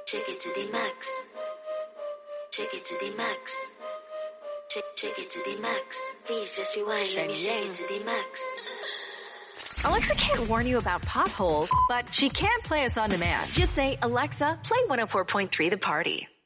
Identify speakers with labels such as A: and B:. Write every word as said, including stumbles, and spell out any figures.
A: Take it to the max. Take it to the max. Take, take it to the max. Please just rewind. Let me shake it to the max.
B: Alexa can't warn you about potholes, but she can play us on demand. Just say, Alexa, play one oh four point three The Party.